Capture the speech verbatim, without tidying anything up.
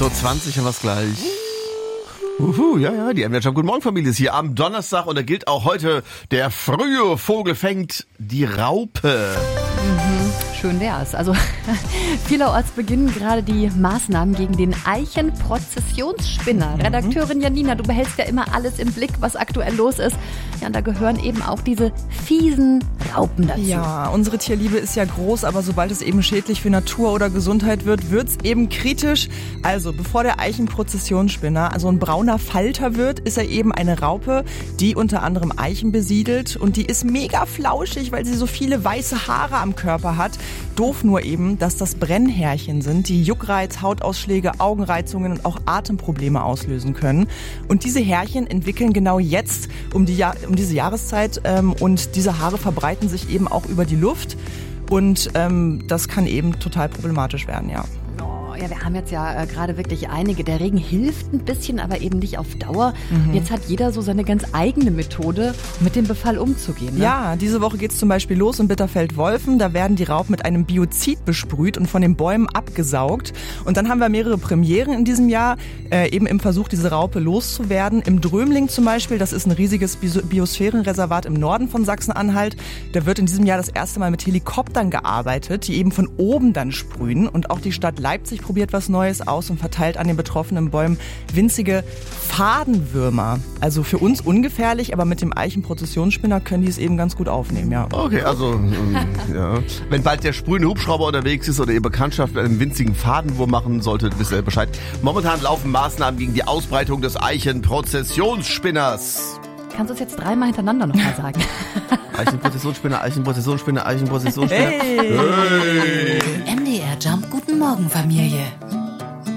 Uhr zwanzig haben wir es gleich. Uhu, ja, ja, die M W Jump Guten Morgen Familie ist hier am Donnerstag und da gilt auch heute, der frühe Vogel fängt die Raupe. Mhm, schön wär's. Also vielerorts beginnen gerade die Maßnahmen gegen den Eichenprozessionsspinner. Mhm. Redakteurin Janina, du behältst ja immer alles im Blick, was aktuell los ist. Ja, und da gehören eben auch diese fiesen Raupen dazu. Ja, unsere Tierliebe ist ja groß, aber sobald es eben schädlich für Natur oder Gesundheit wird, wird's eben kritisch. Also, bevor der Eichenprozessionsspinner also ein brauner Falter wird, ist er eben eine Raupe, die unter anderem Eichen besiedelt und die ist mega flauschig, weil sie so viele weiße Haare am Körper hat. Doof nur eben, dass das Brennhärchen sind, die Juckreiz, Hautausschläge, Augenreizungen und auch Atemprobleme auslösen können. Und diese Härchen entwickeln genau jetzt um, die ja- um diese Jahreszeit ähm, und diese Haare verbreiten sich eben auch über die Luft und ähm, das kann eben total problematisch werden, ja. Ja, wir haben jetzt ja äh, gerade wirklich einige. Der Regen hilft ein bisschen, aber eben nicht auf Dauer. Mhm. Jetzt hat jeder so seine ganz eigene Methode, mit dem Befall umzugehen. Ne? Ja, diese Woche geht's zum Beispiel los in Bitterfeld-Wolfen. Da werden die Raupen mit einem Biozid besprüht und von den Bäumen abgesaugt. Und dann haben wir mehrere Premieren in diesem Jahr, äh, eben im Versuch, diese Raupe loszuwerden. Im Drömling zum Beispiel, das ist ein riesiges Biosphärenreservat im Norden von Sachsen-Anhalt. Da wird in diesem Jahr das erste Mal mit Helikoptern gearbeitet, die eben von oben dann sprühen. Und auch die Stadt Leipzig probiert was Neues aus und verteilt an den betroffenen Bäumen winzige Fadenwürmer. Also für uns ungefährlich, aber mit dem Eichenprozessionsspinner können die es eben ganz gut aufnehmen, ja. Okay, also ähm, ja. Wenn bald der sprühende Hubschrauber unterwegs ist oder ihr Bekanntschaft mit einem winzigen Fadenwurm machen solltet, wisst ihr Bescheid. Momentan laufen Maßnahmen gegen die Ausbreitung des Eichenprozessionsspinners. Kannst du es jetzt dreimal hintereinander nochmal sagen? Eichenprozessionsspinner, Eichenprozessionsspinner, Eichenprozessionsspinner. Hey! Hey! M D R Jump Guten Morgen Familie.